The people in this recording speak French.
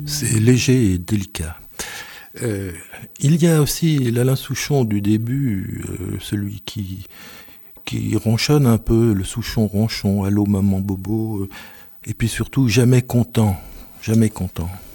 C'est léger et délicat. Il y a aussi l'Alain Souchon du début, celui qui ronchonne un peu, le Souchon ronchon, allô maman bobo, et puis surtout jamais content, jamais content.